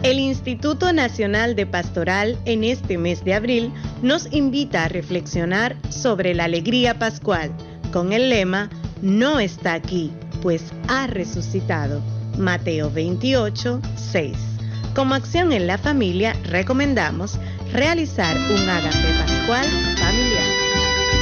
El Instituto Nacional de Pastoral en este mes de abril nos invita a reflexionar sobre la alegría pascual con el lema "No está aquí, pues ha resucitado". Mateo 28, 6. Como acción en la familia recomendamos realizar un ágape pascual familiar.